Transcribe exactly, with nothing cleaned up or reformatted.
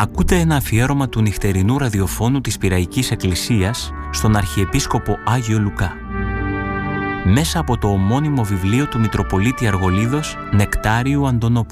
Ακούτε ένα αφιέρωμα του νυχτερινού ραδιοφώνου της Πειραϊκής Εκκλησίας στον Αρχιεπίσκοπο Άγιο Λουκά. Μέσα από το ομώνυμο βιβλίο του Μητροπολίτη Αργολίδος Νεκτάριου Αντωνόπουλου.